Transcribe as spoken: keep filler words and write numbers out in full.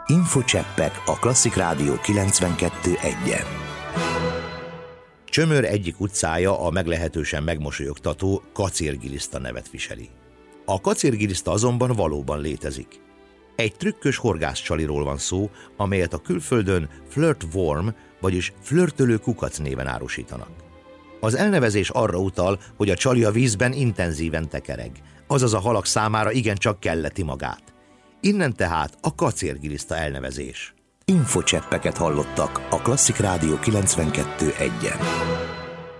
Infocseppek a Klasszik Rádió kilencvenkettő egyen. Csömör egyik utcája a meglehetősen megmosolyogtató kacérgiliszta nevet viseli. A kacérgiliszta azonban valóban létezik. Egy trükkös horgászcsaliról van szó, amelyet a külföldön flirt worm, vagyis flörtölő kukac néven árusítanak. Az elnevezés arra utal, hogy a csali a vízben intenzíven tekereg, azaz a halak számára igencsak kelleti magát. Innen tehát a kacérgiliszta elnevezés. Infocseppeket hallottak a Klasszik Rádió kilencvenkettő egyen.